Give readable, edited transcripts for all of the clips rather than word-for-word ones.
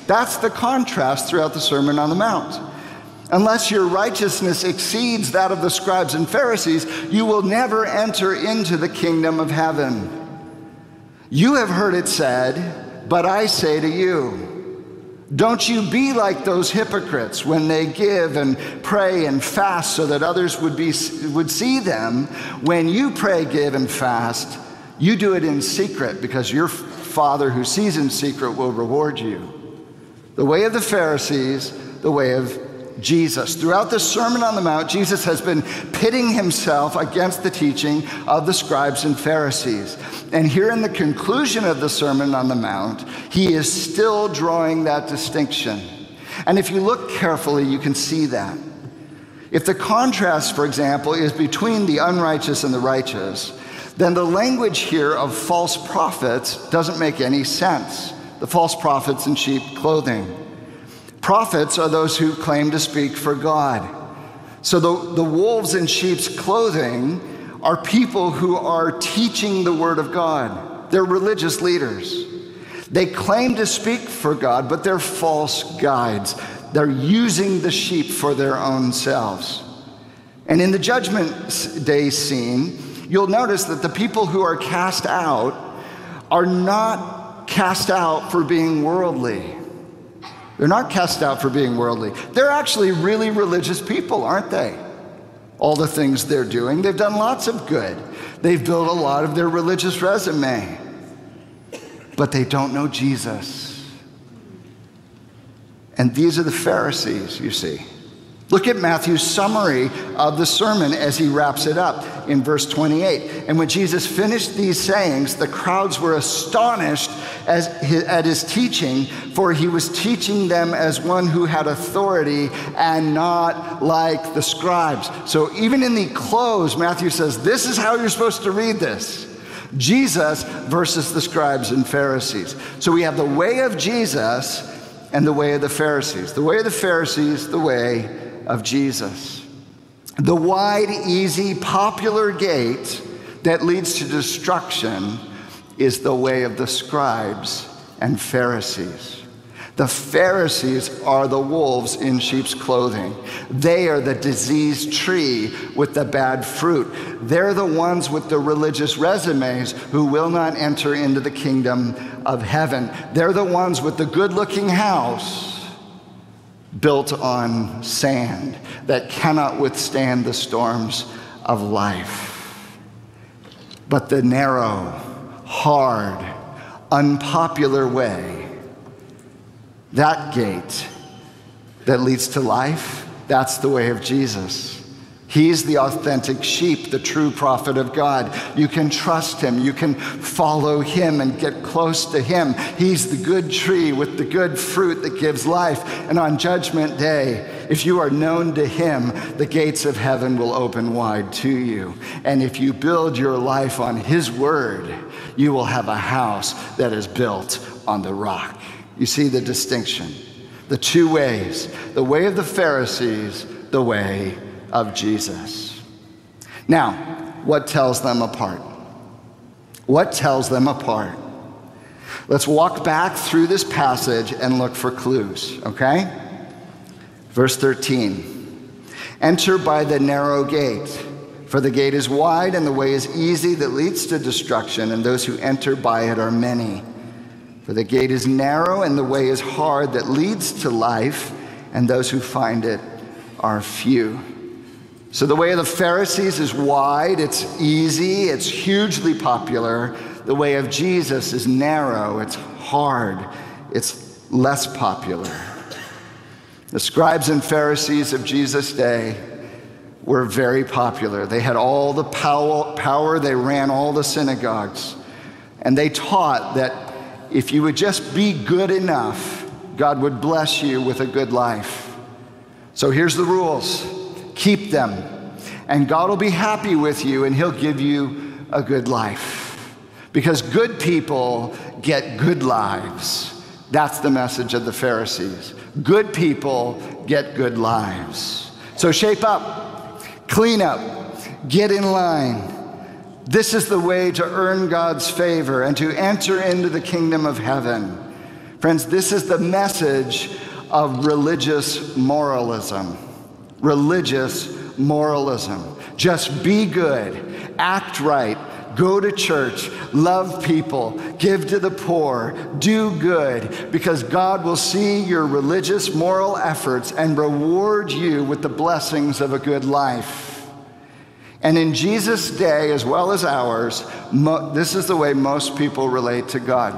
That's the contrast throughout the Sermon on the Mount. Unless your righteousness exceeds that of the scribes and Pharisees, you will never enter into the kingdom of heaven. You have heard it said, but I say to you, don't you be like those hypocrites when they give and pray and fast so that others would see them. When you pray, give, and fast, you do it in secret because your Father who sees in secret will reward you. The way of the Pharisees, the way of Jesus. Throughout the Sermon on the Mount, Jesus has been pitting himself against the teaching of the scribes and Pharisees. And here in the conclusion of the Sermon on the Mount, he is still drawing that distinction. And if you look carefully, you can see that. If the contrast, for example, is between the unrighteous and the righteous, then the language here of false prophets doesn't make any sense. The false prophets in sheep clothing. Prophets are those who claim to speak for God. So the wolves in sheep's clothing are people who are teaching the word of God. They're religious leaders. They claim to speak for God, but they're false guides. They're using the sheep for their own selves. And in the Judgment Day scene, you'll notice that the people who are cast out are not cast out for being worldly. They're not cast out for being worldly. They're actually really religious people, aren't they? All the things they're doing, they've done lots of good. They've built a lot of their religious resume. But they don't know Jesus. And these are the Pharisees, you see. Look at Matthew's summary of the sermon as he wraps it up in verse 28. And when Jesus finished these sayings, the crowds were astonished at his teaching, for he was teaching them as one who had authority and not like the scribes. So even in the close, Matthew says, this is how you're supposed to read this. Jesus versus the scribes and Pharisees. So we have the way of Jesus and the way of the Pharisees. The way of the Pharisees, the way of Jesus. The wide, easy, popular gate that leads to destruction is the way of the scribes and Pharisees. The Pharisees are the wolves in sheep's clothing. They are the diseased tree with the bad fruit. They're the ones with the religious resumes who will not enter into the kingdom of heaven. They're the ones with the good-looking house built on sand that cannot withstand the storms of life. But the narrow, hard, unpopular way, that gate that leads to life, that's the way of Jesus. He's the authentic sheep, the true prophet of God. You can trust him. You can follow him and get close to him. He's the good tree with the good fruit that gives life. And on Judgment Day, if you are known to him, the gates of heaven will open wide to you. And if you build your life on his word, you will have a house that is built on the rock. You see the distinction. The two ways, the way of the Pharisees, the way of Jesus. Now, what tells them apart? What tells them apart? Let's walk back through this passage and look for clues, okay? Verse 13. Enter by the narrow gate, for the gate is wide and the way is easy that leads to destruction, and those who enter by it are many. For the gate is narrow and the way is hard that leads to life, and those who find it are few. So the way of the Pharisees is wide, it's easy, it's hugely popular. The way of Jesus is narrow, it's hard, it's less popular. The scribes and Pharisees of Jesus' day were very popular. They had all the power, they ran all the synagogues. And they taught that if you would just be good enough, God would bless you with a good life. So here's the rules. Keep them, and God will be happy with you, and he'll give you a good life. Because good people get good lives. That's the message of the Pharisees. Good people get good lives. So shape up, clean up, get in line. This is the way to earn God's favor and to enter into the kingdom of heaven. Friends, this is the message of religious moralism. Religious moralism. Just be good, act right, go to church, love people, give to the poor, do good, because God will see your religious moral efforts and reward you with the blessings of a good life. And in Jesus' day, as well as ours, this is the way most people relate to God.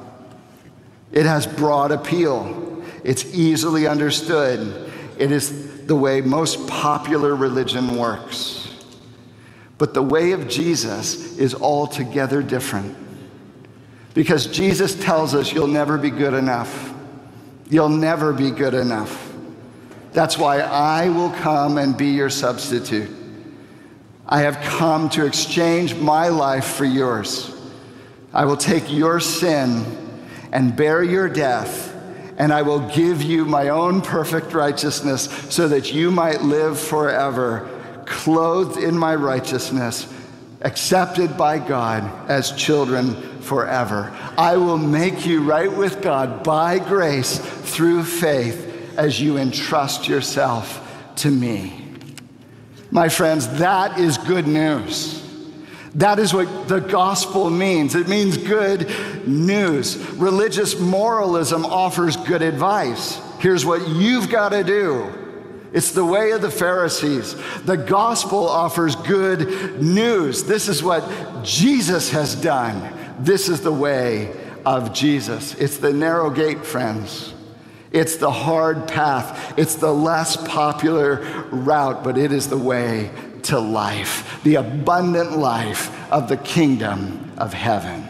It has broad appeal. It's easily understood. It is the way most popular religion works. But the way of Jesus is altogether different. Because Jesus tells us you'll never be good enough. You'll never be good enough. That's why I will come and be your substitute. I have come to exchange my life for yours. I will take your sin and bear your death, and I will give you my own perfect righteousness so that you might live forever, clothed in my righteousness, accepted by God as children forever. I will make you right with God by grace through faith as you entrust yourself to me. My friends, that is good news. That is what the gospel means. It means good news. Religious moralism offers good advice. Here's what you've got to do. It's the way of the Pharisees. The gospel offers good news. This is what Jesus has done. This is the way of Jesus. It's the narrow gate, friends. It's the hard path. It's the less popular route, but it is the way to life, the abundant life of the kingdom of heaven.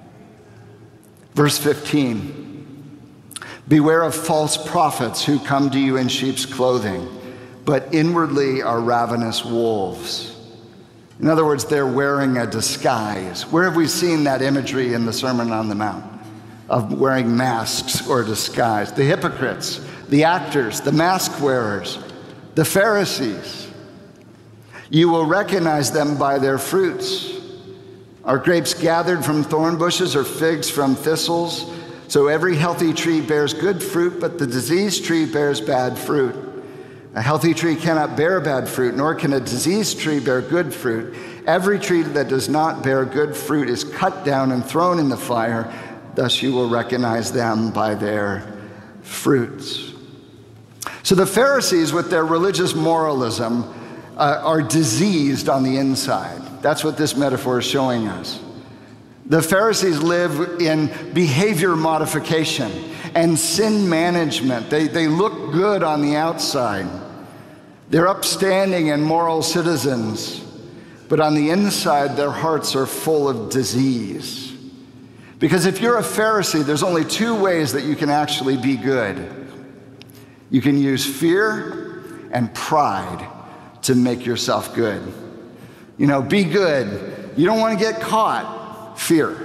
Verse 15, beware of false prophets who come to you in sheep's clothing, but inwardly are ravenous wolves. In other words, they're wearing a disguise. Where have we seen that imagery in the Sermon on the Mount of wearing masks or disguise? The hypocrites, the actors, the mask wearers, the Pharisees. You will recognize them by their fruits. Are grapes gathered from thorn bushes or figs from thistles? So every healthy tree bears good fruit, but the diseased tree bears bad fruit. A healthy tree cannot bear bad fruit, nor can a diseased tree bear good fruit. Every tree that does not bear good fruit is cut down and thrown in the fire. Thus you will recognize them by their fruits. So the Pharisees, with their religious moralism, are diseased on the inside. That's what this metaphor is showing us. The Pharisees live in behavior modification and sin management. They look good on the outside. They're upstanding and moral citizens, but on the inside, their hearts are full of disease. Because if you're a Pharisee, there's only two ways that you can actually be good. You can use fear and pride to make yourself good. You know, be good. You don't want to get caught. Fear.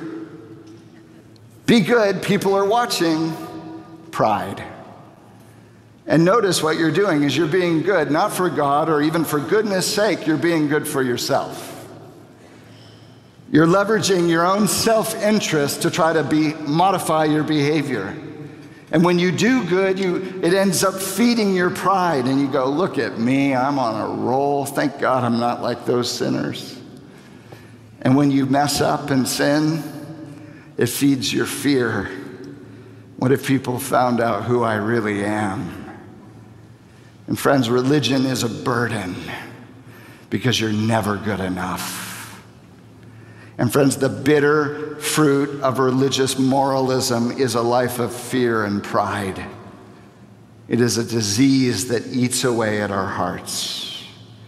Be good. People are watching. Pride. And notice what you're doing is you're being good, not for God or even for goodness sake, you're being good for yourself. You're leveraging your own self-interest to try to modify your behavior. And when you do good, it ends up feeding your pride, and you go, look at me, I'm on a roll. Thank God I'm not like those sinners. And when you mess up and sin, it feeds your fear. What if people found out who I really am? And friends, religion is a burden because you're never good enough. And friends, the bitter fruit of religious moralism is a life of fear and pride. It is a disease that eats away at our hearts.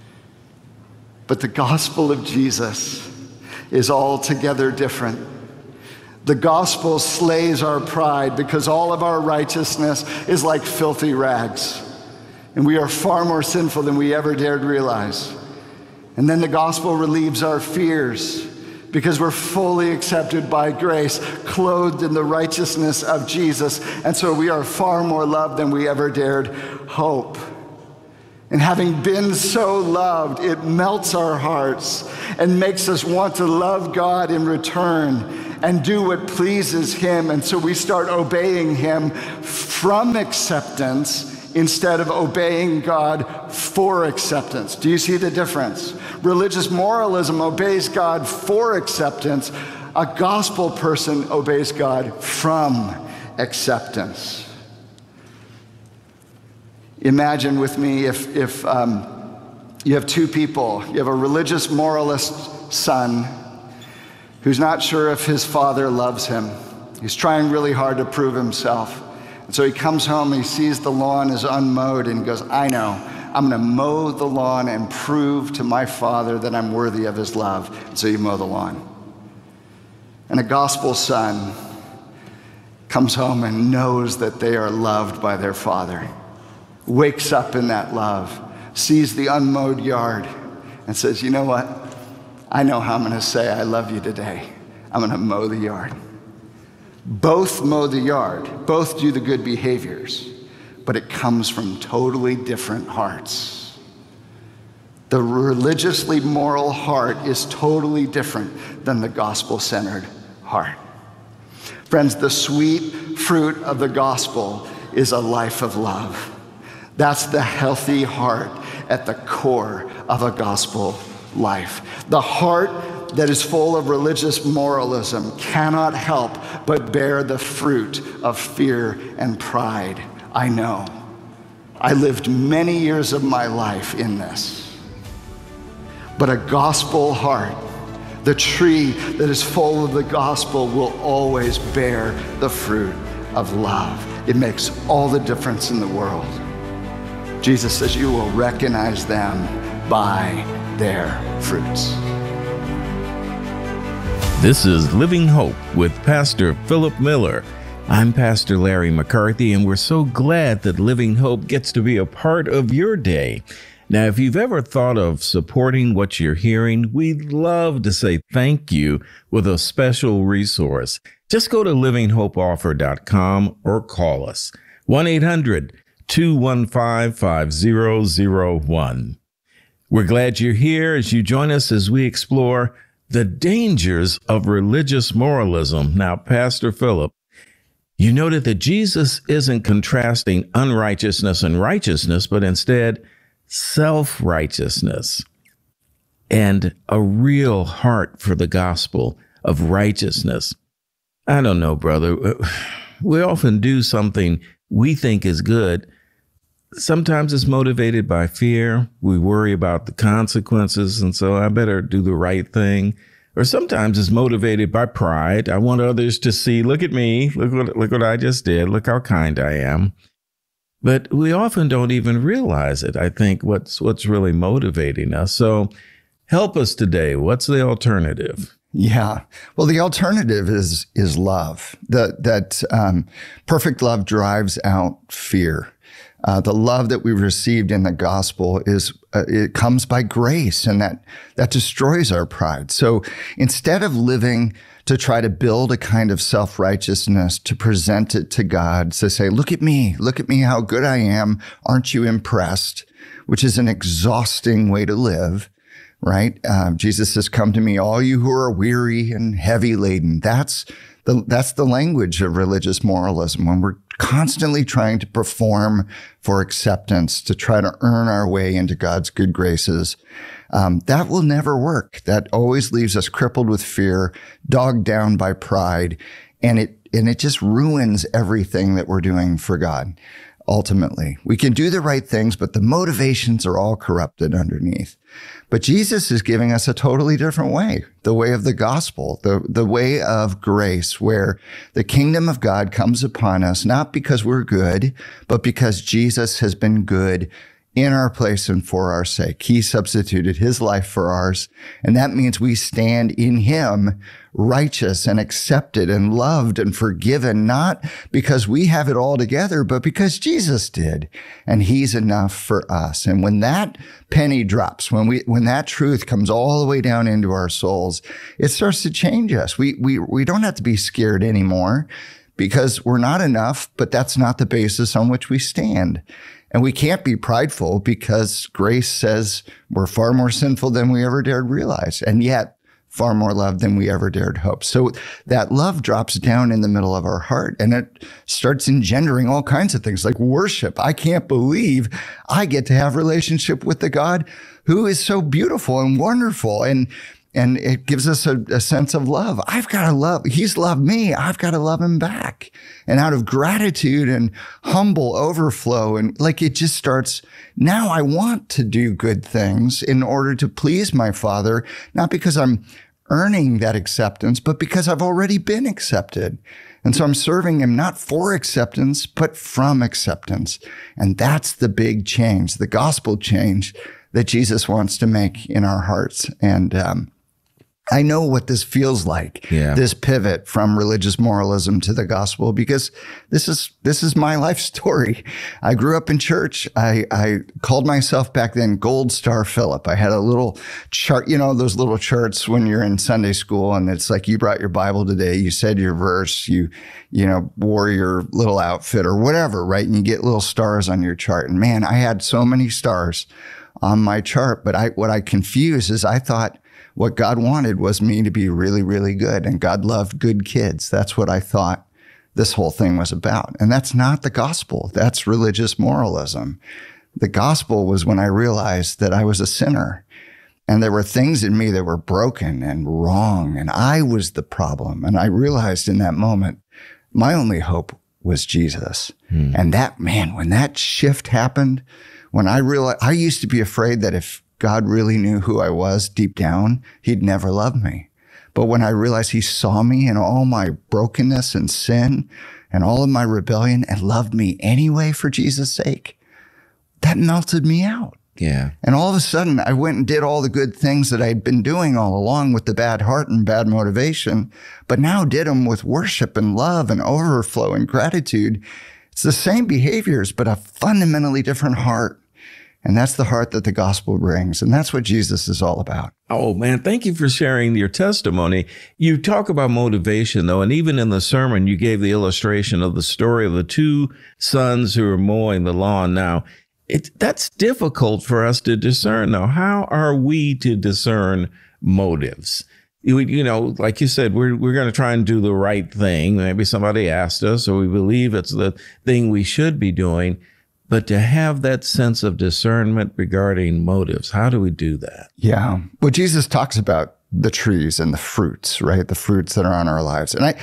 But the gospel of Jesus is altogether different. The gospel slays our pride because all of our righteousness is like filthy rags. And we are far more sinful than we ever dared realize. And then the gospel relieves our fears because we're fully accepted by grace, clothed in the righteousness of Jesus. And so we are far more loved than we ever dared hope. And having been so loved, it melts our hearts and makes us want to love God in return and do what pleases him. And so we start obeying him from acceptance instead of obeying God for acceptance. Do you see the difference? Religious moralism obeys God for acceptance. A gospel person obeys God from acceptance. Imagine with me if you have two people. You have a religious moralist son who's not sure if his father loves him. He's trying really hard to prove himself. And so he comes home, he sees the lawn is unmowed, and he goes, I know, I'm going to mow the lawn and prove to my father that I'm worthy of his love. And so you mow the lawn. And a gospel son comes home and knows that they are loved by their father, wakes up in that love, sees the unmowed yard, and says, you know what? I know how I'm going to say I love you today. I'm going to mow the yard. Both mow the yard, both do the good behaviors, but it comes from totally different hearts. The religiously moral heart is totally different than the gospel-centered heart. Friends, the sweet fruit of the gospel is a life of love. That's the healthy heart at the core of a gospel life. The heart that is full of religious moralism cannot help but bear the fruit of fear and pride. I know. I lived many years of my life in this. But a gospel heart, the tree that is full of the gospel, will always bear the fruit of love. It makes all the difference in the world. Jesus says you will recognize them by their fruits. This is Living Hope with Pastor Philip Miller. I'm Pastor Larry McCarthy, and we're so glad that Living Hope gets to be a part of your day. Now, if you've ever thought of supporting what you're hearing, we'd love to say thank you with a special resource. Just go to livinghopeoffer.com or call us, 1-800-215-5001. We're glad you're here as you join us as we explore the dangers of religious moralism. Now, Pastor Philip, you noted that Jesus isn't contrasting unrighteousness and righteousness, but instead self-righteousness and a real heart for the gospel of righteousness. I don't know, brother. We often do something we think is good. Sometimes it's motivated by fear. We worry about the consequences, and so I better do the right thing. Or sometimes it's motivated by pride. I want others to see, look at me, look what I just did, look how kind I am. But we often don't even realize it, I think, what's really motivating us. So help us today. What's the alternative? Yeah. Well, the alternative is love. That perfect love drives out fear. The love that we've received in the gospel it comes by grace, and that destroys our pride. So instead of living to try to build a kind of self-righteousness, to present it to God, to say, look at me how good I am. Aren't you impressed? Which is an exhausting way to live, right? Jesus says, come to me, all you who are weary and heavy laden. That's the language of religious moralism, when we're constantly trying to perform for acceptance, to try to earn our way into God's good graces. That will never work. That always leaves us crippled with fear, dogged down by pride, and it just ruins everything that we're doing for God. Ultimately, we can do the right things, but the motivations are all corrupted underneath. But Jesus is giving us a totally different way, the way of the gospel, the way of grace, where the kingdom of God comes upon us, not because we're good, but because Jesus has been good in our place and for our sake. He substituted his life for ours. And that means we stand in him righteous and accepted and loved and forgiven, not because we have it all together, but because Jesus did. And he's enough for us. And when that penny drops, when that truth comes all the way down into our souls, it starts to change us. We don't have to be scared anymore because we're not enough, but that's not the basis on which we stand. And we can't be prideful because grace says we're far more sinful than we ever dared realize. And yet, far more love than we ever dared hope. So that love drops down in the middle of our heart, and it starts engendering all kinds of things like worship. I can't believe I get to have a relationship with the God who is so beautiful and wonderful. And it gives us a sense of love. I've got to love. He's loved me. I've got to love him back. And out of gratitude and humble overflow, and like it just starts, now I want to do good things in order to please my Father, not because I'm earning that acceptance, but because I've already been accepted. And so I'm serving him not for acceptance, but from acceptance. And that's the big change, the gospel change that Jesus wants to make in our hearts. And I know what this feels like, this pivot from religious moralism to the gospel, because this is my life story. I grew up in church. I called myself back then Gold Star Philip. I had a little chart, those little charts when you're in Sunday school, and it's like you brought your Bible today, you said your verse, you wore your little outfit or whatever, right? And you get little stars on your chart. And man, I had so many stars on my chart, but what I confused is I thought what God wanted was me to be really, really good. And God loved good kids. That's what I thought this whole thing was about. And that's not the gospel. That's religious moralism. The gospel was when I realized that I was a sinner and there were things in me that were broken and wrong. And I was the problem. And I realized in that moment, my only hope was Jesus. And that, man, when that shift happened, when I realized, I used to be afraid that if God really knew who I was deep down, he'd never love me. But when I realized he saw me in all my brokenness and sin and all of my rebellion and loved me anyway for Jesus' sake, that melted me out. Yeah. And all of a sudden, I went and did all the good things that I'd been doing all along with the bad heart and bad motivation, but now did them with worship and love and overflow and gratitude. It's the same behaviors, but a fundamentally different heart. And that's the heart that the gospel brings. And that's what Jesus is all about. Oh, man, thank you for sharing your testimony. You talk about motivation, though, and even in the sermon, you gave the illustration of the story of the two sons who are mowing the lawn. Now, that's difficult for us to discern, though. How are we to discern motives? Like you said, we're going to try and do the right thing. Maybe somebody asked us, or we believe it's the thing we should be doing. But to have that sense of discernment regarding motives, how do we do that? Yeah. Well, Jesus talks about the trees and the fruits, right? The fruits that are on our lives. And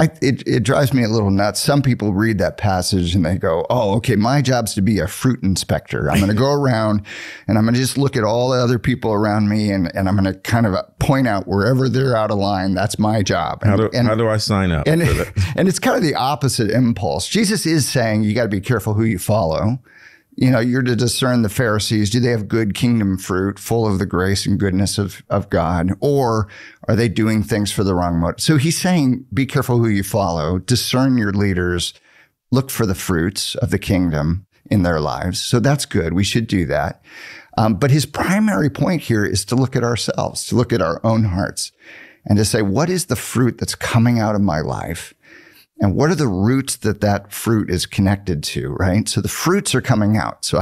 it drives me a little nuts. Some people read that passage and they go, oh, okay, my job's to be a fruit inspector. I'm going to go around and I'm going to just look at all the other people around me and I'm going to kind of point out wherever they're out of line. That's my job. How do I sign up? And it's kind of the opposite impulse. Jesus is saying you got to be careful who you follow. You're to discern the Pharisees. Do they have good kingdom fruit, full of the grace and goodness of God? Or are they doing things for the wrong motive? So he's saying, be careful who you follow, discern your leaders, look for the fruits of the kingdom in their lives. So that's good. We should do that. But his primary point here is to look at ourselves, to look at our own hearts and to say, what is the fruit that's coming out of my life? And what are the roots that fruit is connected to, right? So the fruits are coming out. So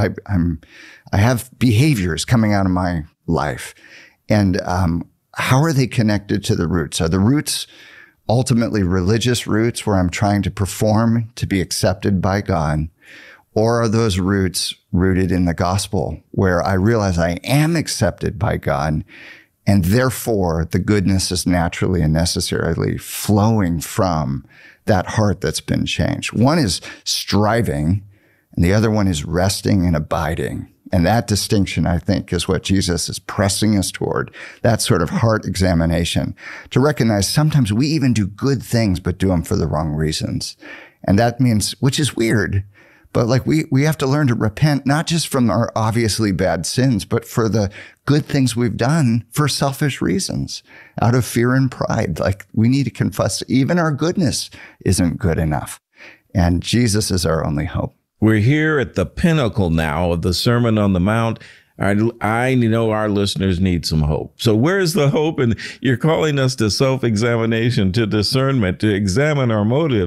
I have behaviors coming out of my life. And how are they connected to the roots? Are the roots ultimately religious roots where I'm trying to perform to be accepted by God? Or are those roots rooted in the gospel where I realize I am accepted by God and therefore the goodness is naturally and necessarily flowing from that heart that's been changed? One is striving and the other one is resting and abiding. And that distinction, I think, is what Jesus is pressing us toward, that sort of heart examination, to recognize sometimes we even do good things, but do them for the wrong reasons. And that means, which is weird, but like we have to learn to repent, not just from our obviously bad sins, but for the good things we've done for selfish reasons, out of fear and pride. Like we need to confess even our goodness isn't good enough. And Jesus is our only hope. We're here at the pinnacle now of the Sermon on the Mount. I know our listeners need some hope. So where's the hope? And you're calling us to self-examination, to discernment, to examine our motives.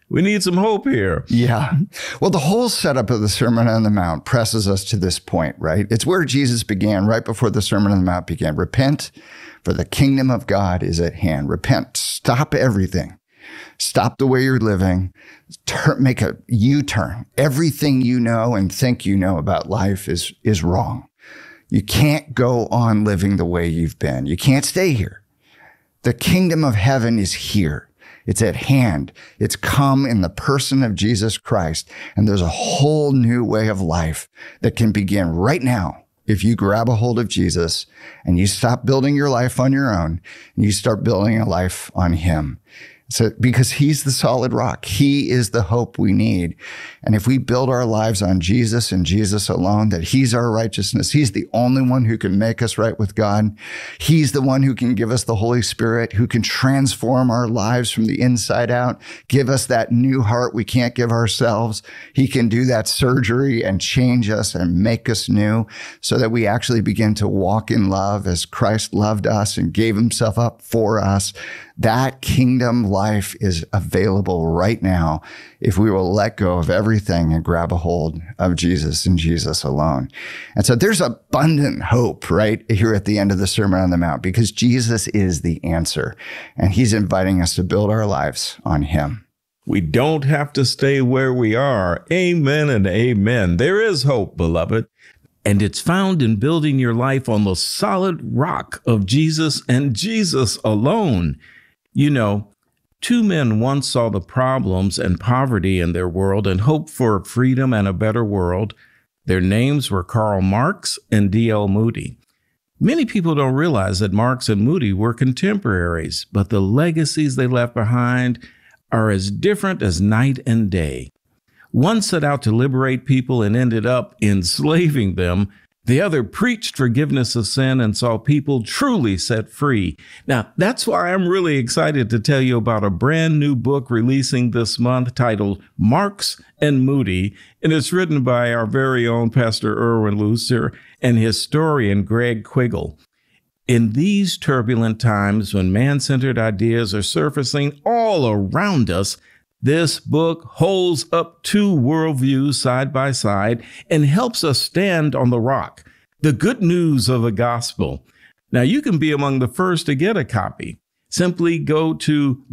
We need some hope here. Yeah. Well, the whole setup of the Sermon on the Mount presses us to this point, right? It's where Jesus began, right before the Sermon on the Mount began. Repent, for the kingdom of God is at hand. Repent. Stop everything. Stop the way you're living. Make a U-turn. Everything you know and think you know about life is wrong. You can't go on living the way you've been. You can't stay here. The kingdom of heaven is here. It's at hand. It's come in the person of Jesus Christ. And there's a whole new way of life that can begin right now if you grab a hold of Jesus and you stop building your life on your own and you start building a life on him. So, because he's the solid rock. He is the hope we need. And if we build our lives on Jesus and Jesus alone, that he's our righteousness, he's the only one who can make us right with God. He's the one who can give us the Holy Spirit, who can transform our lives from the inside out, give us that new heart we can't give ourselves. He can do that surgery and change us and make us new so that we actually begin to walk in love as Christ loved us and gave himself up for us. That kingdom life is available right now if we will let go of everything and grab a hold of Jesus and Jesus alone. And so there's abundant hope right here at the end of the Sermon on the Mount because Jesus is the answer and he's inviting us to build our lives on him. We don't have to stay where we are. Amen and amen. There is hope, beloved. And it's found in building your life on the solid rock of Jesus and Jesus alone. You know, two men once saw the problems and poverty in their world and hoped for freedom and a better world. Their names were Karl Marx and D.L. Moody. Many people don't realize that Marx and Moody were contemporaries, but the legacies they left behind are as different as night and day. One set out to liberate people and ended up enslaving them. The other preached forgiveness of sin and saw people truly set free. Now, that's why I'm really excited to tell you about a brand new book releasing this month titled Marx and Moody, and it's written by our very own Pastor Erwin Lutzer and historian Greg Quiggle. In these turbulent times when man-centered ideas are surfacing all around us, this book holds up two worldviews side by side and helps us stand on the rock, the good news of the gospel. Now, you can be among the first to get a copy. Simply go to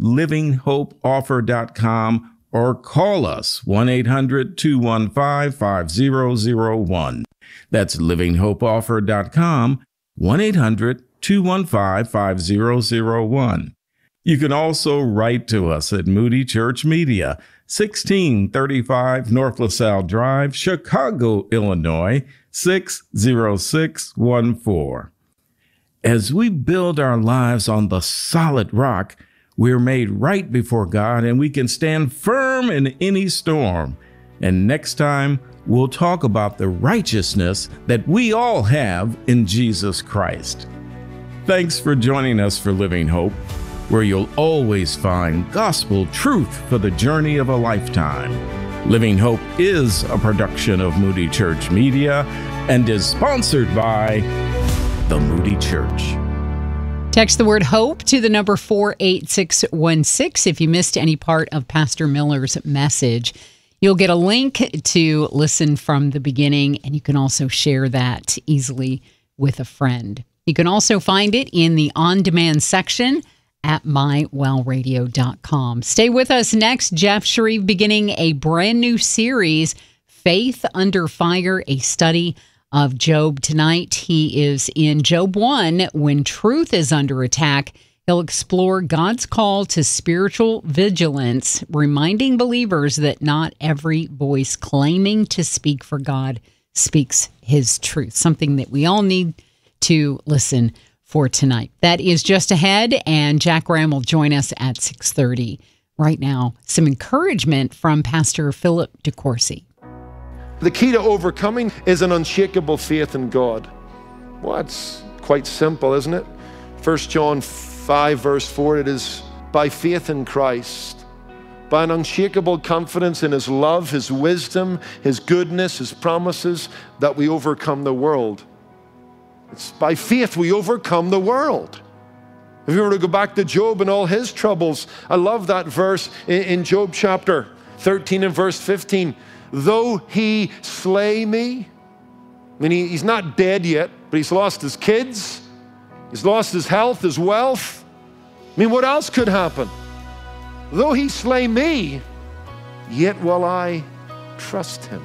livinghopeoffer.com or call us 1-800-215-5001. That's livinghopeoffer.com, 1-800-215-5001. You can also write to us at Moody Church Media, 1635 North LaSalle Drive, Chicago, Illinois, 60614. As we build our lives on the solid rock, we're made right before God and we can stand firm in any storm. And next time, we'll talk about the righteousness that we all have in Jesus Christ. Thanks for joining us for Living Hope, where you'll always find gospel truth for the journey of a lifetime. Living Hope is a production of Moody Church Media and is sponsored by the Moody Church. Text the word HOPE to the number 48616 if you missed any part of Pastor Miller's message. You'll get a link to listen from the beginning, and you can also share that easily with a friend. You can also find it in the on-demand section at mywellradio.com. Stay with us next. Jeff Shreve beginning a brand new series, Faith Under Fire, a study of Job. Tonight, he is in Job 1, When Truth is Under Attack. He'll explore God's call to spiritual vigilance, reminding believers that not every voice claiming to speak for God speaks his truth, something that we all need to listen for tonight. That is just ahead, and Jack Graham will join us at 6:30. Right now, some encouragement from Pastor Philip DeCourcy. The key to overcoming is an unshakable faith in God. Well, that's quite simple, isn't it? 1 John 5, verse 4, it is by faith in Christ, by an unshakable confidence in his love, his wisdom, his goodness, his promises, that we overcome the world. It's by faith we overcome the world. If we were to go back to Job and all his troubles, I love that verse in Job chapter 13 and verse 15. Though he slay me, I mean, he's not dead yet, but he's lost his kids, he's lost his health, his wealth. I mean, what else could happen? Though he slay me, yet will I trust him.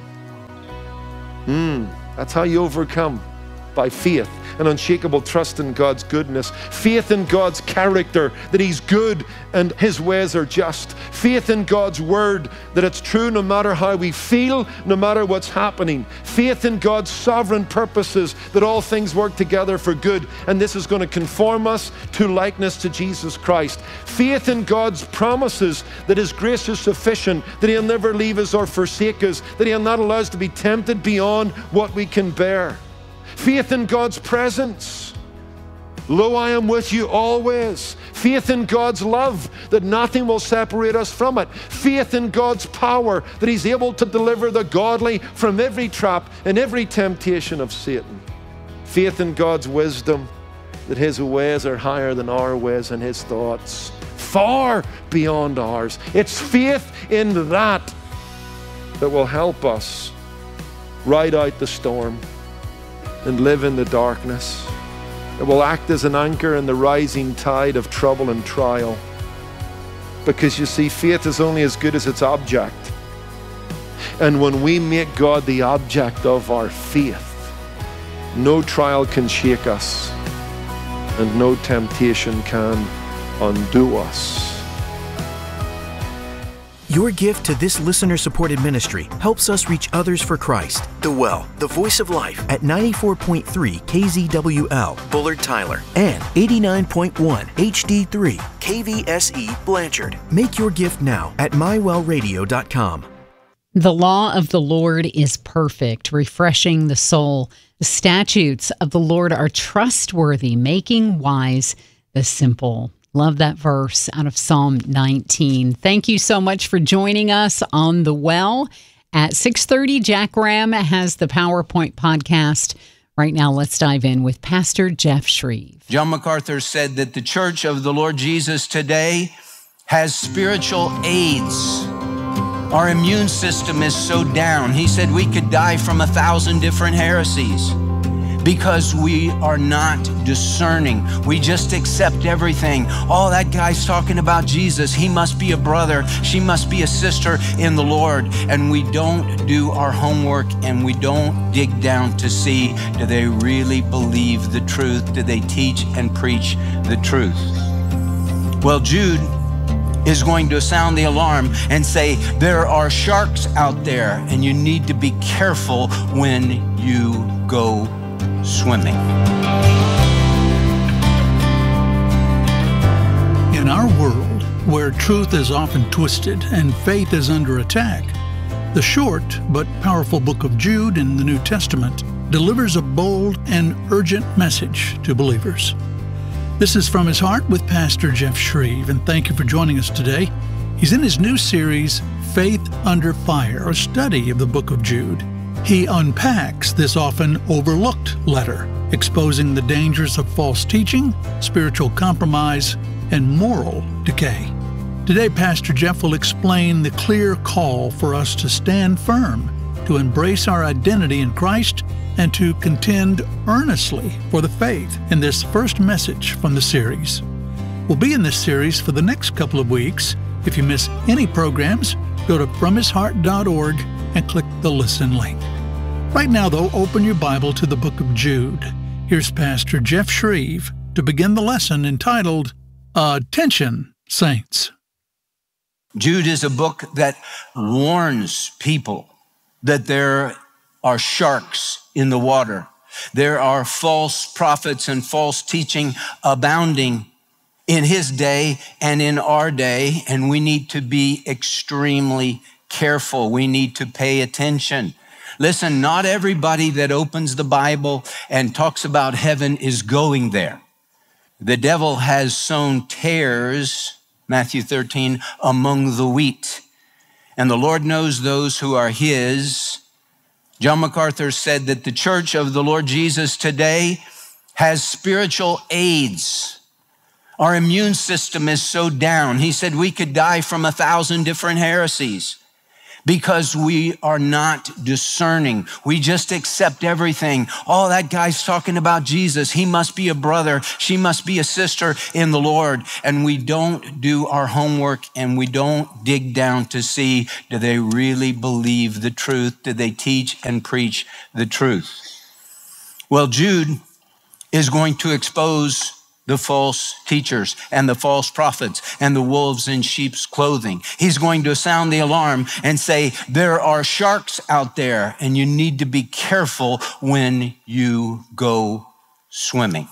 That's how you overcome, by faith, an unshakable trust in God's goodness. Faith in God's character, that he's good and his ways are just. Faith in God's word, that it's true no matter how we feel, no matter what's happening. Faith in God's sovereign purposes, that all things work together for good, and this is going to conform us to likeness to Jesus Christ. Faith in God's promises, that his grace is sufficient, that he'll never leave us or forsake us, that he'll not allow us to be tempted beyond what we can bear. Faith in God's presence. Lo, I am with you always. Faith in God's love, that nothing will separate us from it. Faith in God's power, that he's able to deliver the godly from every trap and every temptation of Satan. Faith in God's wisdom, that his ways are higher than our ways and his thoughts far beyond ours. It's faith in that that will help us ride out the storm and live in the darkness. It will act as an anchor in the rising tide of trouble and trial. Because you see, faith is only as good as its object. And when we make God the object of our faith, no trial can shake us, and no temptation can undo us. Your gift to this listener-supported ministry helps us reach others for Christ. The Well, the Voice of Life, at 94.3 KZWL, Bullard, Tyler, and 89.1 HD3 KVSE, Blanchard. Make your gift now at mywellradio.com. The law of the Lord is perfect, refreshing the soul. The statutes of the Lord are trustworthy, making wise the simple. Love that verse out of Psalm 19. Thank you so much for joining us on The Well. At 6:30, Jack Ram has the PowerPoint podcast. Right now, let's dive in with Pastor Jeff Shreve. John MacArthur said that the church of the Lord Jesus today has spiritual AIDS. Our immune system is so down. He said we could die from 1,000 different heresies, because we are not discerning. We just accept everything. Oh, that guy's talking about Jesus. He must be a brother. She must be a sister in the Lord. And we don't do our homework, and we don't dig down to see, do they really believe the truth? Do they teach and preach the truth? Well, Jude is going to sound the alarm and say, there are sharks out there, and you need to be careful when you go swimming. In our world, where truth is often twisted and faith is under attack, the short but powerful book of Jude in the New Testament delivers a bold and urgent message to believers. This is From His Heart with Pastor Jeff Shreve, and thank you for joining us today. He's in his new series, Faith Under Fire, a study of the book of Jude. He unpacks this often overlooked letter, exposing the dangers of false teaching, spiritual compromise, and moral decay. Today, Pastor Jeff will explain the clear call for us to stand firm, to embrace our identity in Christ, and to contend earnestly for the faith in this first message from the series. We'll be in this series for the next couple of weeks. If you miss any programs, go to FromHisHeart.org and click the Listen link. Right now, though, open your Bible to the book of Jude. Here's Pastor Jeff Shreve to begin the lesson entitled, Attention, Saints. Jude is a book that warns people that there are sharks in the water. There are false prophets and false teaching abounding in his day and in our day, and we need to be extremely careful. We need to pay attention. Listen, not everybody that opens the Bible and talks about heaven is going there. The devil has sown tares, Matthew 13, among the wheat, and the Lord knows those who are his. John MacArthur said that the church of the Lord Jesus today has spiritual AIDS. Our immune system is so down. He said we could die from 1,000 different heresies because we are not discerning. We just accept everything. Oh, that guy's talking about Jesus. He must be a brother. She must be a sister in the Lord. And we don't do our homework, and we don't dig down to see, do they really believe the truth? Do they teach and preach the truth? Well, Jude is going to expose the false teachers and the false prophets and the wolves in sheep's clothing. He's going to sound the alarm and say, there are sharks out there, and you need to be careful when you go swimming.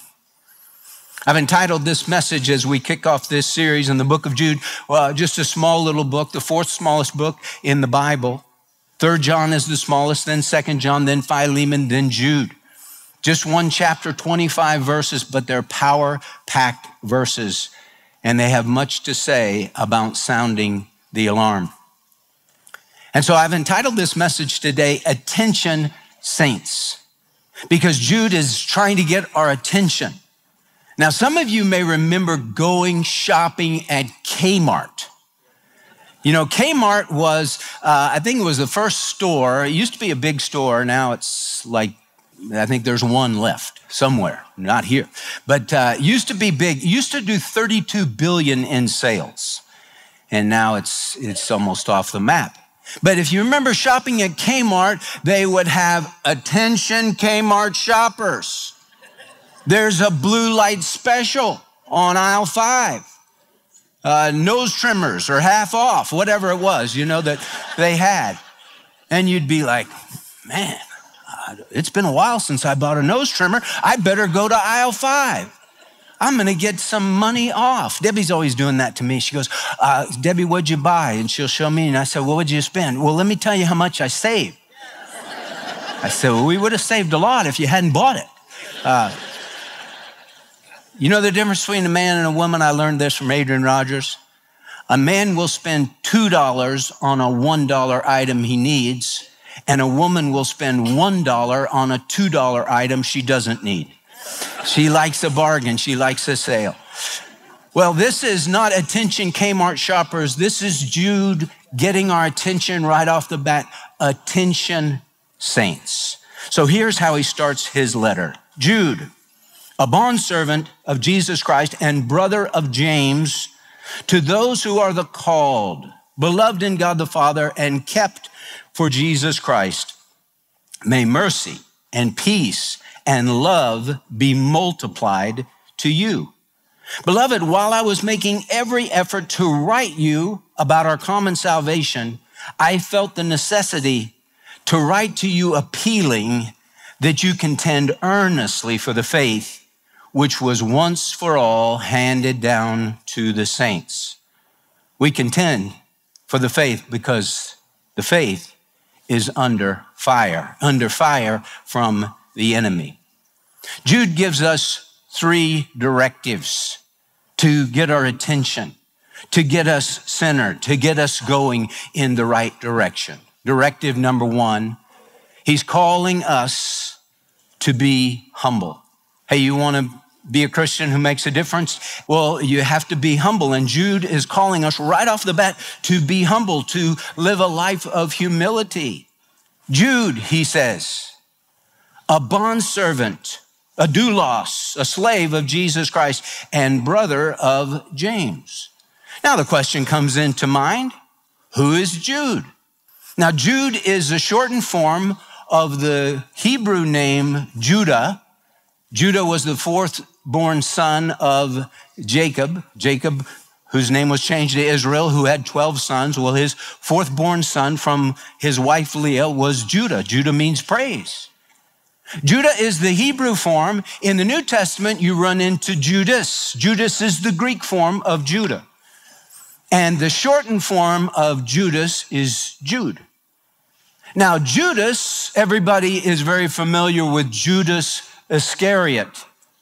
I've entitled this message as we kick off this series in the book of Jude, just a small little book, the fourth smallest book in the Bible. 3 John is the smallest, then 2 John, then Philemon, then Jude. Just one chapter, 25 verses, but they're power-packed verses, and they have much to say about sounding the alarm. And so I've entitled this message today, Attention Saints, because Jude is trying to get our attention. Now, some of you may remember going shopping at Kmart. You know, Kmart was, I think it was the first store. It used to be a big store. Now it's like, I think there's one left somewhere, not here. But used to be big, used to do 32 billion in sales. And now it's almost off the map. But if you remember shopping at Kmart, they would have attention Kmart shoppers. There's a blue light special on aisle 5. Nose trimmers are half off, whatever it was, you know, that they had. And you'd be like, man, it's been a while since I bought a nose trimmer. I better go to aisle 5. I'm going to get some money off. Debbie's always doing that to me. She goes, Debbie, what'd you buy? And she'll show me. And I said, well, what'd you spend? Well, let me tell you how much I saved. I said, well, we would have saved a lot if you hadn't bought it. You know the difference between a man and a woman? I learned this from Adrian Rogers. A man will spend $2 on a $1 item he needs, and a woman will spend $1 on a $2 item she doesn't need. She likes a bargain. She likes a sale. Well, this is not attention Kmart shoppers. This is Jude getting our attention right off the bat. Attention saints. So here's how he starts his letter. Jude, a bondservant of Jesus Christ and brother of James, to those who are the called, beloved in God the Father, and kept for Jesus Christ, may mercy and peace and love be multiplied to you. Beloved, while I was making every effort to write you about our common salvation, I felt the necessity to write to you appealing that you contend earnestly for the faith which was once for all handed down to the saints. We contend for the faith because the faith is under fire from the enemy. Jude gives us 3 directives to get our attention, to get us centered, to get us going in the right direction. Directive number 1, he's calling us to be humble. Hey, you want to be a Christian who makes a difference? Well, you have to be humble. And Jude is calling us right off the bat to be humble, to live a life of humility. Jude, he says, a bondservant, a doulos, a slave of Jesus Christ, and brother of James. Now the question comes into mind, who is Jude? Now Jude is a shortened form of the Hebrew name Judah. Judah was the 4th born son of Jacob, whose name was changed to Israel, who had 12 sons. Well, his 4th born son from his wife Leah was Judah. Judah means praise. Judah is the Hebrew form. In the New Testament, you run into Judas. Judas is the Greek form of Judah. And the shortened form of Judas is Jude. Now, Judas, everybody is very familiar with Judas Iscariot.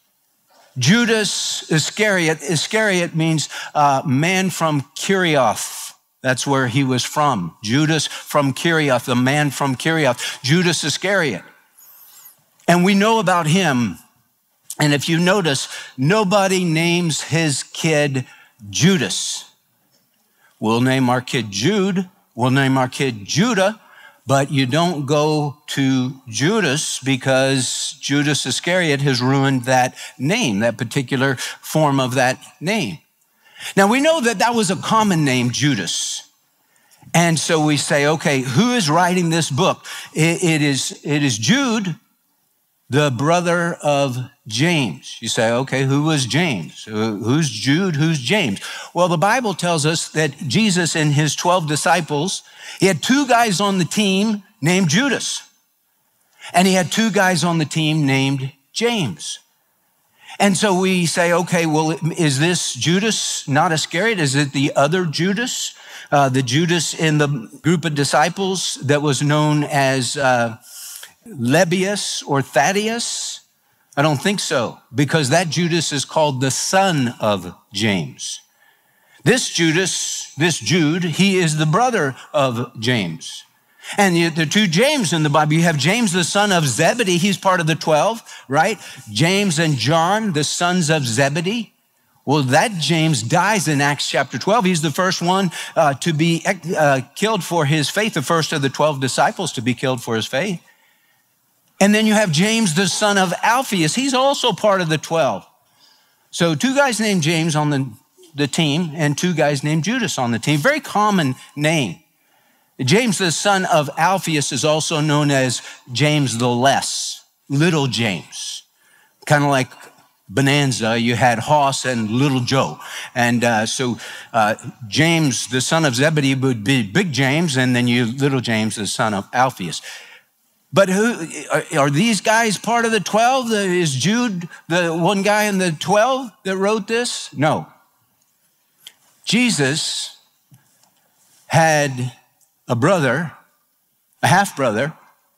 Judas Iscariot. Iscariot means man from Kirioth. That's where he was from. Judas from Kirioth, the man from Kirioth. Judas Iscariot. And we know about him And if you notice, nobody names his kid Judas. We'll name our kid Jude. We'll name our kid Judah. But you don't go to Judas because Judas Iscariot has ruined that name, that particular form of that name. Now, we know that that was a common name, Judas. And so we say, okay, who is writing this book? It is Jude, the brother of James. You say, okay, who was James? Who's Jude? Who's James? Well, the Bible tells us that Jesus and his 12 disciples, he had 2 guys on the team named Judas. And he had 2 guys on the team named James. And so we say, okay, well, is this Judas, not Iscariot? Is it the other Judas? The Judas in the group of disciples that was known as Lebbaeus or Thaddeus? I don't think so, because that Judas is called the son of James. This Jude, he is the brother of James. And the 2 James in the Bible, you have James, the son of Zebedee. He's part of the 12, right? James and John, the sons of Zebedee. Well, that James dies in Acts chapter 12. He's the first one to be killed for his faith, the first of the 12 disciples to be killed for his faith. And then you have James, the son of Alphaeus. He's also part of the 12. So 2 guys named James on the team and 2 guys named Judas on the team. Very common name. James, the son of Alphaeus, is also known as James the Less, little James. Kind of like Bonanza, you had Hoss and Little Joe. And so James, the son of Zebedee, would be Big James, and then little James, the son of Alphaeus. But who are these guys part of the 12? Is Jude the one guy in the 12 that wrote this? No. Jesus had a brother, a half-brother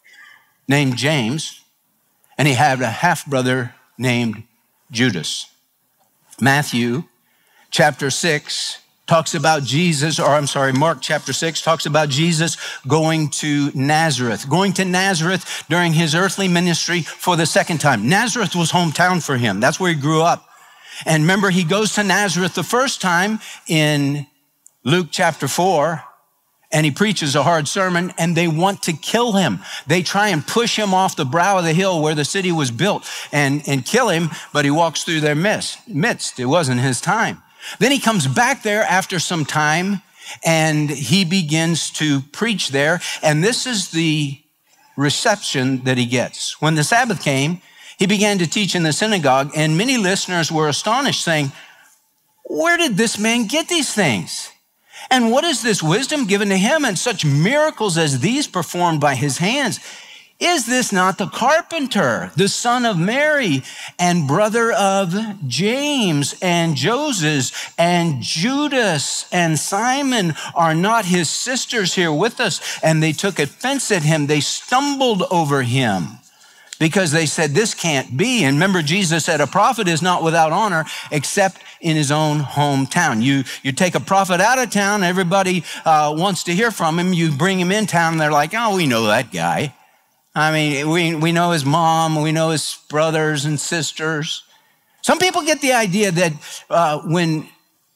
named James, and he had a half-brother named Judas. Matthew chapter 6 talks about Jesus, Mark chapter 6 talks about Jesus going to Nazareth during his earthly ministry for the second time. Nazareth was hometown for him. That's where he grew up. And remember, he goes to Nazareth the first time in Luke chapter 4, and he preaches a hard sermon, and they want to kill him. They try and push him off the brow of the hill where the city was built and kill him, but he walks through their midst. It wasn't his time. Then he comes back there after some time, and he begins to preach there, and this is the reception that he gets. When the Sabbath came, he began to teach in the synagogue, and many listeners were astonished, saying, "Where did this man get these things? And what is this wisdom given to him, and such miracles as these performed by his hands? Is this not the carpenter, the son of Mary, and brother of James and Joseph and Judas and Simon? Are not his sisters here with us?" And they took offense at him. They stumbled over him because they said, "This can't be." And remember, Jesus said, a prophet is not without honor except in his own hometown. You take a prophet out of town, everybody wants to hear from him. You bring him in town, and they're like, "Oh, we know that guy. I mean, we know his mom, we know his brothers and sisters." Some people get the idea that when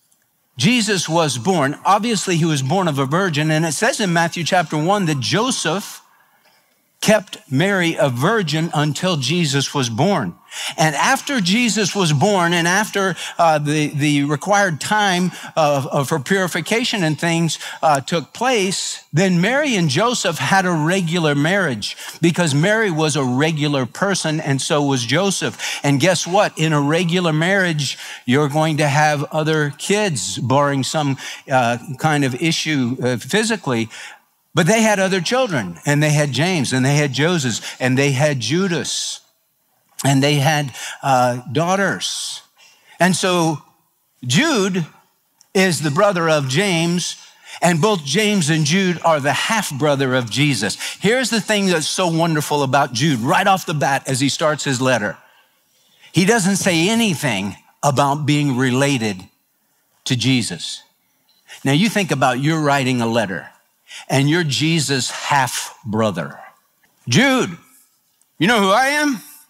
Jesus was born, obviously he was born of a virgin, and it says in Matthew chapter 1 that Joseph kept Mary a virgin until Jesus was born. And after Jesus was born, and after the required time for purification and things took place, then Mary and Joseph had a regular marriage, because Mary was a regular person, and so was Joseph. And guess what? In a regular marriage, you're going to have other kids, barring some kind of issue physically. But they had other children, and they had James, and they had Joseph, and they had Judas, and they had daughters. And so Jude is the brother of James, and both James and Jude are the half-brother of Jesus. Here's the thing that's so wonderful about Jude right off the bat as he starts his letter. He doesn't say anything about being related to Jesus. Now you think about you're writing a letter, and you're Jesus' half-brother. Jude, you know who I am?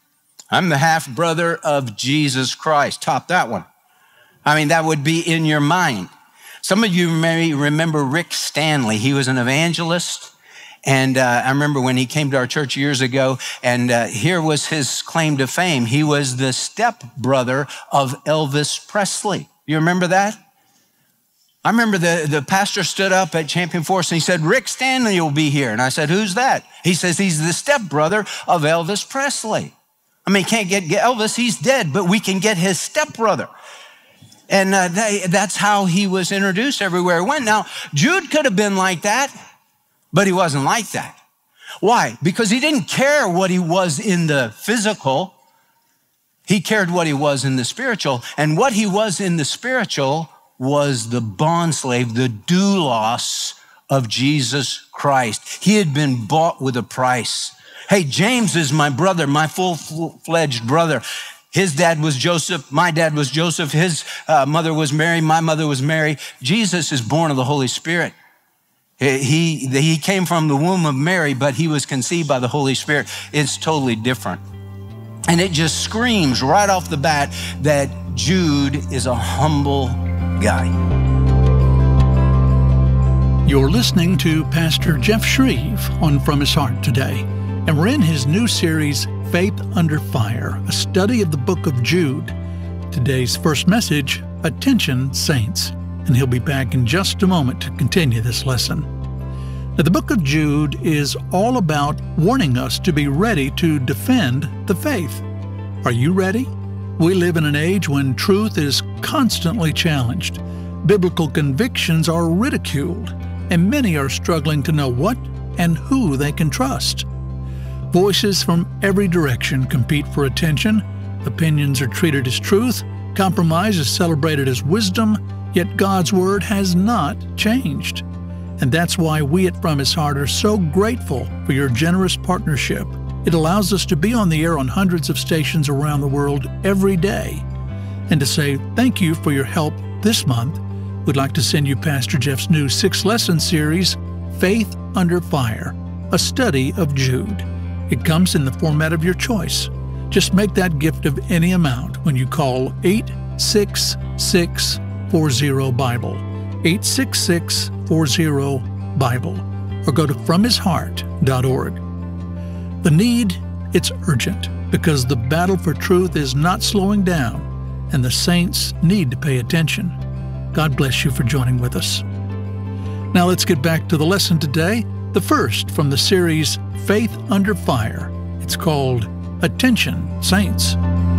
I'm the half-brother of Jesus Christ. Top that one. I mean, that would be in your mind. Some of you may remember Rick Stanley. He was an evangelist. And I remember when he came to our church years ago, and here was his claim to fame. He was the stepbrother of Elvis Presley. You remember that? I remember the pastor stood up at Champion Forest and he said, Rick Stanley will be here. And I said, who's that? He says, he's the stepbrother of Elvis Presley. I mean, can't get Elvis, he's dead, but we can get his stepbrother. And that's how he was introduced everywhere he went. Now, Jude could have been like that, but he wasn't like that. Why? Because he didn't care what he was in the physical. He cared what he was in the spiritual. And what he was in the spiritual was the bondslave, the doulos of Jesus Christ. He had been bought with a price. Hey, James is my brother, my full-fledged brother. His dad was Joseph. My dad was Joseph. His mother was Mary. My mother was Mary. Jesus is born of the Holy Spirit. He came from the womb of Mary, but he was conceived by the Holy Spirit. It's totally different. And it just screams right off the bat that Jude is a humble guy. You're listening to Pastor Jeff Shreve on From His Heart today, and we're in his new series, Faith Under Fire, a study of the book of Jude. Today's first message, Attention Saints, and he'll be back in just a moment to continue this lesson. Now, the book of Jude is all about warning us to be ready to defend the faith. Are you ready? We live in an age when truth is constantly challenged. Biblical convictions are ridiculed, and many are struggling to know what and who they can trust. Voices from every direction compete for attention. Opinions are treated as truth. Compromise is celebrated as wisdom. Yet God's Word has not changed. And that's why we at From His Heart are so grateful for your generous partnership. It allows us to be on the air on hundreds of stations around the world every day. And to say thank you for your help this month, we'd like to send you Pastor Jeff's new 6-lesson series, Faith Under Fire, a study of Jude. It comes in the format of your choice. Just make that gift of any amount when you call 866-40-BIBLE, 866-40-BIBLE, or go to FromHisHeart.org. The need, it's urgent, because the battle for truth is not slowing down, and the saints need to pay attention. God bless you for joining with us. Now let's get back to the lesson today, the first from the series Faith Under Fire. It's called Attention Saints.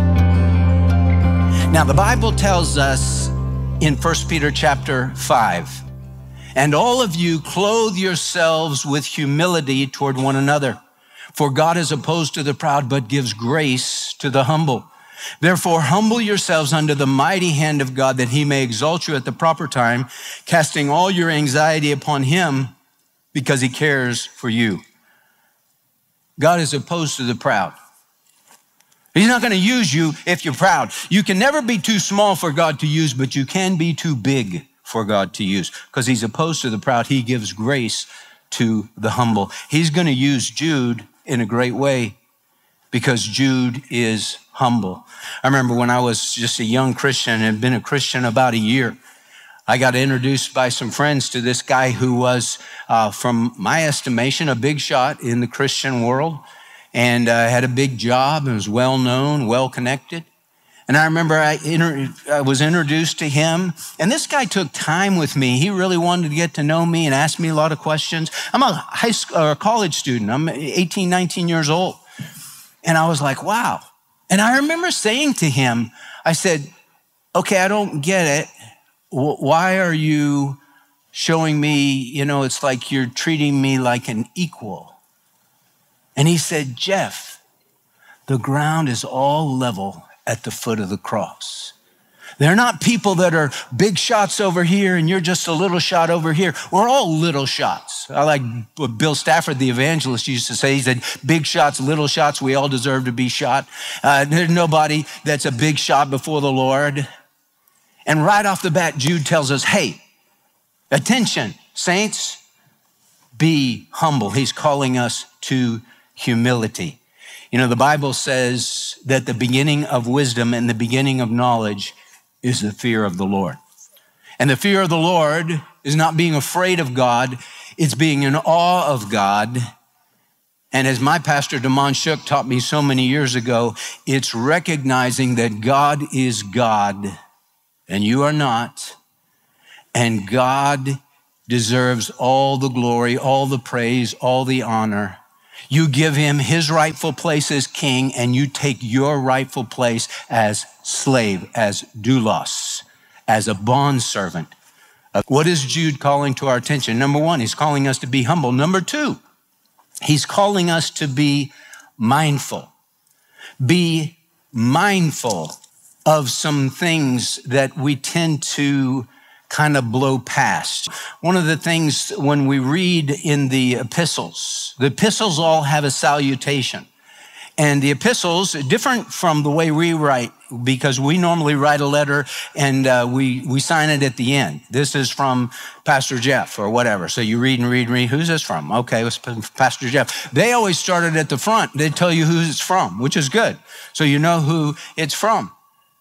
Now the Bible tells us in 1 Peter chapter 5, and all of you clothe yourselves with humility toward one another. For God is opposed to the proud, but gives grace to the humble. Therefore, humble yourselves under the mighty hand of God, that he may exalt you at the proper time, casting all your anxiety upon him, because he cares for you. God is opposed to the proud. He's not going to use you if you're proud. You can never be too small for God to use, but you can be too big for God to use, because he's opposed to the proud. He gives grace to the humble. He's going to use Jude in a great way because Jude is humble. I remember when I was just a young Christian and had been a Christian about a year, I got introduced by some friends to this guy who was, from my estimation, a big shot in the Christian world, and had a big job and was well known, well connected. And I remember I was introduced to him, and this guy took time with me. He really wanted to get to know me and ask me a lot of questions. I'm a high school or a college student. I'm 18, 19 years old. And I was like, wow. And I remember saying to him, I said, okay, I don't get it. Why are you showing me, it's like you're treating me like an equal? And he said, Jeff, the ground is all level at the foot of the cross. They're not people that are big shots over here and you're just a little shot over here. We're all little shots. I like what Bill Stafford, the evangelist, used to say. He said, big shots, little shots, we all deserve to be shot. There's nobody that's a big shot before the Lord. And right off the bat, Jude tells us, hey, attention, saints, be humble. He's calling us to humility. You know, the Bible says that the beginning of wisdom and the beginning of knowledge is the fear of the Lord. And the fear of the Lord is not being afraid of God, it's being in awe of God. And as my pastor, Damon Shook, taught me so many years ago, it's recognizing that God is God and you are not. And God deserves all the glory, all the praise, all the honor. You give him his rightful place as king, and you take your rightful place as slave, as doulos, as a bondservant. What is Jude calling to our attention? Number one, he's calling us to be humble. Number two, he's calling us to be mindful. Be mindful of some things that we tend to kind of blow past. One of the things when we read in the epistles all have a salutation. And the epistles, different from the way we write, because we normally write a letter and we sign it at the end. This is from Pastor Jeff or whatever. So you read and read and read. Who's this from? Okay, it's Pastor Jeff. They always started at the front. They tell you who it's from, which is good. So you know who it's from.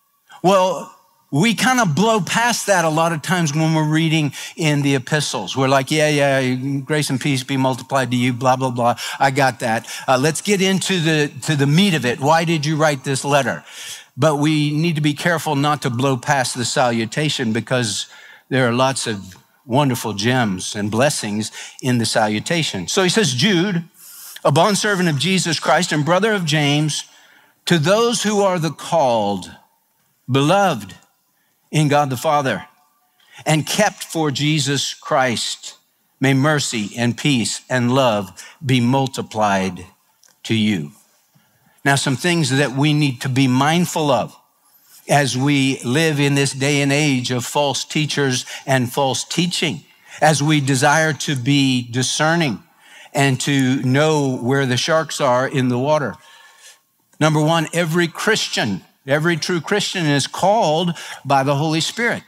Well, we kind of blow past that a lot of times when we're reading in the epistles. We're like, yeah, grace and peace be multiplied to you, blah, blah, blah. I got that. Let's get into the meat of it. Why did you write this letter? But we need to be careful not to blow past the salutation, because there are lots of wonderful gems and blessings in the salutation. So he says, Jude, a bondservant of Jesus Christ and brother of James, to those who are the called, beloved in God the Father, and kept for Jesus Christ, may mercy and peace and love be multiplied to you. Now, some things that we need to be mindful of as we live in this day and age of false teachers and false teaching, as we desire to be discerning and to know where the sharks are in the water. Number one, every true Christian is called by the Holy Spirit.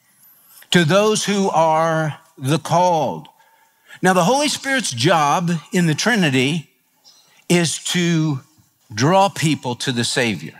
To those who are the called. Now, the Holy Spirit's job in the Trinity is to draw people to the Savior.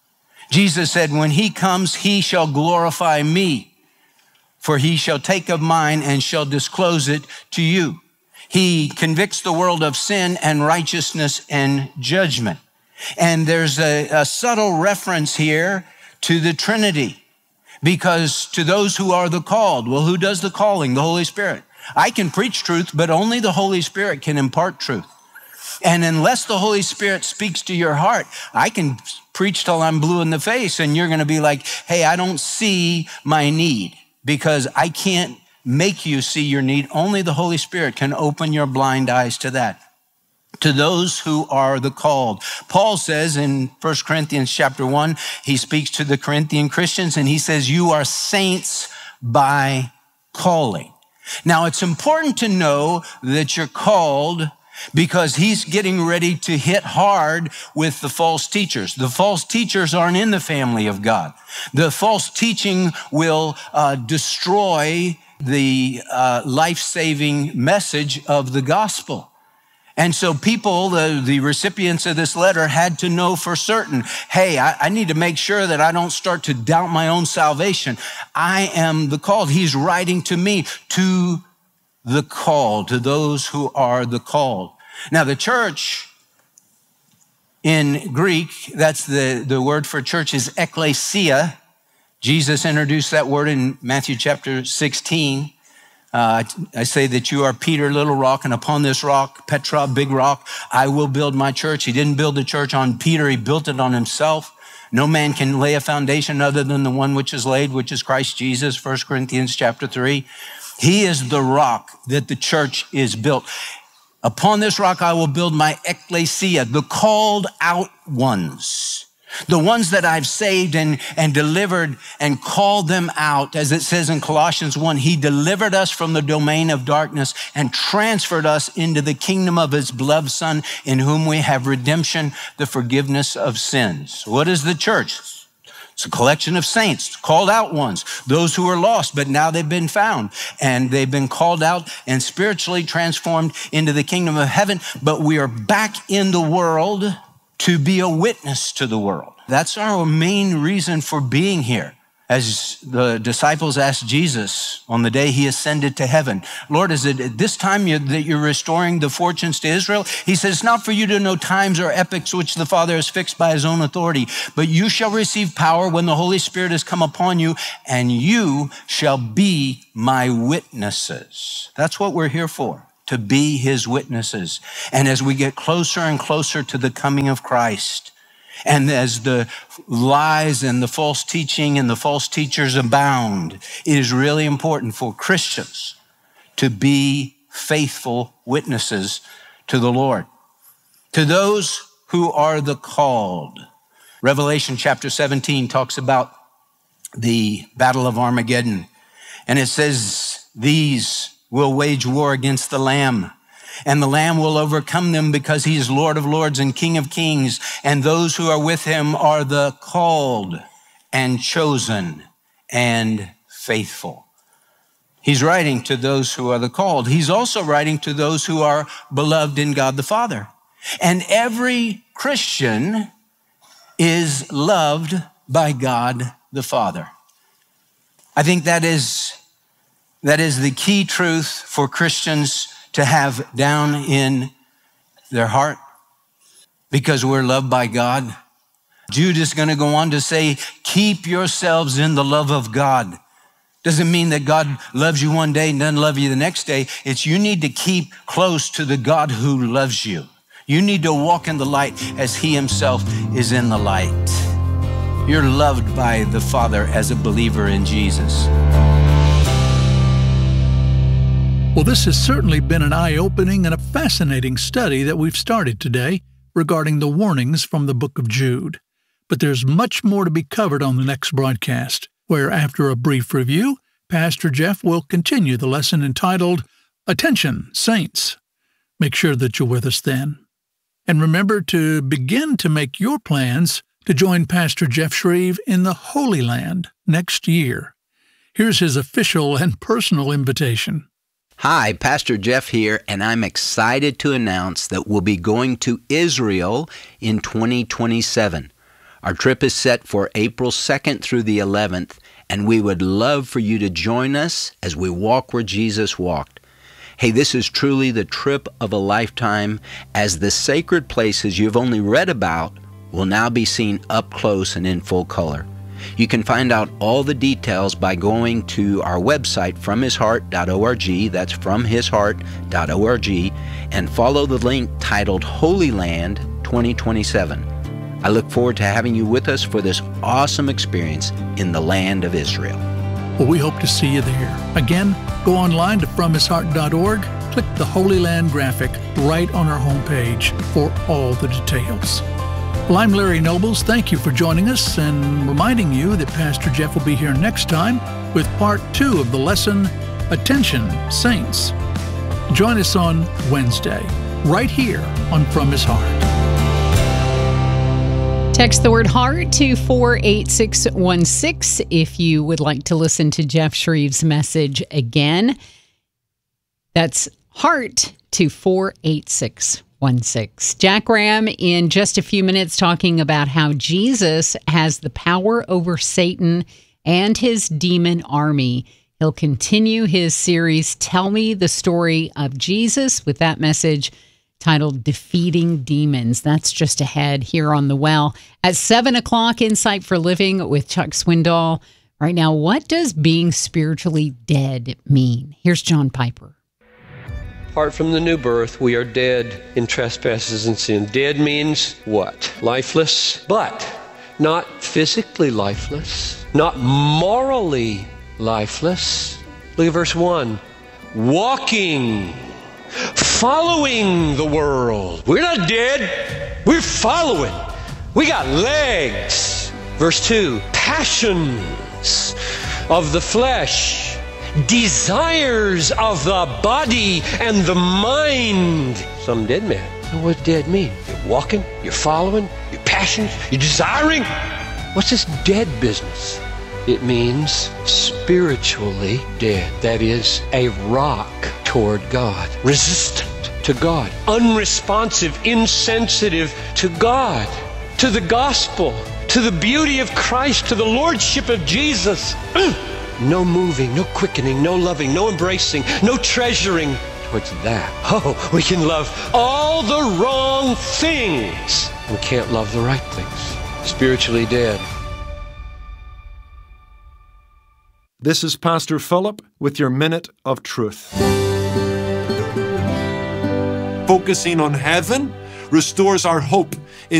Jesus said, when he comes, he shall glorify me, for he shall take of mine and shall disclose it to you. He convicts the world of sin and righteousness and judgment. And there's a subtle reference here to the Trinity, because to those who are the called, well, who does the calling? The Holy Spirit. I can preach truth, but only the Holy Spirit can impart truth. And unless the Holy Spirit speaks to your heart, I can preach till I'm blue in the face and you're going to be like, hey, I don't see my need, because I can't make you see your need. Only the Holy Spirit can open your blind eyes to that. To those who are the called. Paul says in 1 Corinthians chapter 1, he speaks to the Corinthian Christians and he says, you are saints by calling. Now, it's important to know that you're called, because he's getting ready to hit hard with the false teachers. The false teachers aren't in the family of God. The false teaching will destroy the life-saving message of the gospel. And so people, the recipients of this letter, had to know for certain, hey, I need to make sure that I don't start to doubt my own salvation. I am the called. He's writing to me, to the called, to those who are the called. Now, the church in Greek, that's the word for church is ekklesia. Jesus introduced that word in Matthew chapter 16. I say that you are Peter, little rock, and upon this rock, Petra, big rock, I will build my church. He didn't build the church on Peter. He built it on himself. No man can lay a foundation other than the one which is laid, which is Christ Jesus, 1 Corinthians chapter 3. He is the rock that the church is built. Upon this rock, I will build my ekklesia, the called out ones. The ones that I've saved and delivered and called them out. As it says in Colossians 1, he delivered us from the domain of darkness and transferred us into the kingdom of his beloved Son, in whom we have redemption, the forgiveness of sins. What is the church? It's a collection of saints, called out ones, those who are lost, but now they've been found and they've been called out and spiritually transformed into the kingdom of heaven. But we are back in the world to be a witness to the world. That's our main reason for being here. As the disciples asked Jesus on the day he ascended to heaven, Lord, is it at this time that you're restoring the fortunes to Israel? He says, it's not for you to know times or epochs which the Father has fixed by his own authority, but you shall receive power when the Holy Spirit has come upon you, and you shall be my witnesses. That's what we're here for, to be his witnesses. And as we get closer and closer to the coming of Christ, and as the lies and the false teaching and the false teachers abound, it is really important for Christians to be faithful witnesses to the Lord. To those who are the called. Revelation chapter 17 talks about the battle of Armageddon. And it says, these will wage war against the Lamb. And the Lamb will overcome them because he is Lord of lords and King of kings. And those who are with him are the called and chosen and faithful. He's writing to those who are the called. He's also writing to those who are beloved in God the Father. And every Christian is loved by God the Father. I think that is the key truth for Christians to have down in their heart, because we're loved by God. Jude is going to go on to say, keep yourselves in the love of God. Doesn't mean that God loves you one day and doesn't love you the next day. It's you need to keep close to the God who loves you. You need to walk in the light as he himself is in the light. You're loved by the Father as a believer in Jesus. Well, this has certainly been an eye-opening and a fascinating study that we've started today regarding the warnings from the book of Jude. But there's much more to be covered on the next broadcast, where after a brief review, Pastor Jeff will continue the lesson entitled, Attention, Saints. Make sure that you're with us then. And remember to begin to make your plans to join Pastor Jeff Shreve in the Holy Land next year. Here's his official and personal invitation. Hi, Pastor Jeff here, and I'm excited to announce that we'll be going to Israel in 2027. Our trip is set for April 2nd through the 11th, and we would love for you to join us as we walk where Jesus walked. Hey, this is truly the trip of a lifetime, as the sacred places you've only read about will now be seen up close and in full color. You can find out all the details by going to our website, fromhisheart.org, that's fromhisheart.org, and follow the link titled Holy Land 2027. I look forward to having you with us for this awesome experience in the land of Israel. Well, we hope to see you there. Again, go online to fromhisheart.org, click the Holy Land graphic right on our homepage for all the details. Well, I'm Larry Nobles. Thank you for joining us and reminding you that Pastor Jeff will be here next time with part 2 of the lesson, Attention, Saints. Join us on Wednesday, right here on From His Heart. Text the word HEART to 48616 if you would like to listen to Jeff Shreve's message again. That's HEART to 48616. Jack Graham in just a few minutes talking about how Jesus has the power over Satan and his demon army. He'll continue his series, Tell Me the Story of Jesus, with that message titled Defeating Demons. That's just ahead here on The Well. At 7 o'clock, Insight for Living with Chuck Swindoll. Right now, what does being spiritually dead mean? Here's John Piper. Apart from the new birth, we are dead in trespasses and sin. Dead means what? Lifeless, but not physically lifeless, not morally lifeless. Look at verse 1. Walking, following the world. We're not dead, we're following. We got legs. Verse 2. Passions of the flesh, desires of the body and the mind. Some dead man. So what dead mean? You're walking, you're following, you're passionate, you're desiring. What's this dead business? It means spiritually dead. That is, a rock toward God. Resistant. to God, unresponsive, insensitive to God, to the gospel, to the beauty of Christ, to the lordship of Jesus. No moving, no quickening, no loving, no embracing, no treasuring towards that. Oh, we can love all the wrong things. We can't love the right things. Spiritually dead. This is Pastor Philip with your Minute of Truth. Focusing on heaven restores our hope